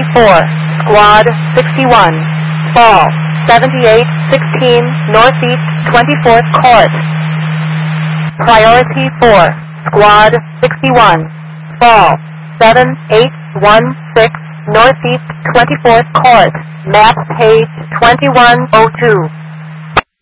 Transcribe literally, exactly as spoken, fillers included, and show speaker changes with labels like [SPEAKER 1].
[SPEAKER 1] four, Squad sixty-one, Ball seventy-eight sixteen, Northeast twenty-fourth Court. Priority four, Squad sixty-one, Ball seven eight one six, Northeast twenty-fourth Court. Map page twenty-one oh two.